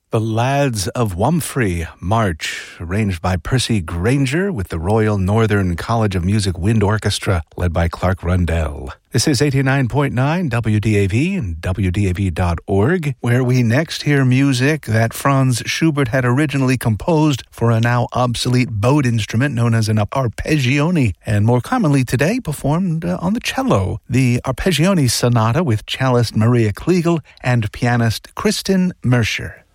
The Lads of Wamphray March, arranged by Percy Grainger with the Royal Northern College of Music Wind Orchestra, led by Clark Rundell. This is 89.9 WDAV and WDAV.org, where we next hear music that Franz Schubert had originally composed for a now obsolete bowed instrument known as an arpeggione, and more commonly today performed on the cello. The Arpeggione Sonata with cellist Maria Kliegel and pianist Kristen Mercer.